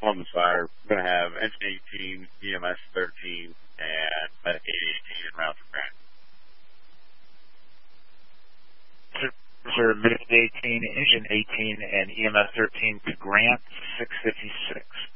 Columbus Fire. We're going to have engine 18, EMS 13, and Medicaid 18 in route for Grant. Sir, Medicaid 18, engine 18, and EMS 13 to Grant 656.